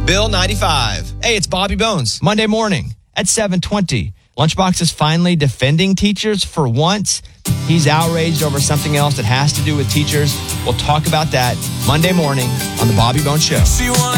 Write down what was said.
Bill 95. Hey, it's Bobby Bones. Monday morning at 7:20. Lunchbox is finally defending teachers for once. He's outraged over something else that has to do with teachers. We'll talk about that Monday morning on the Bobby Bones Show.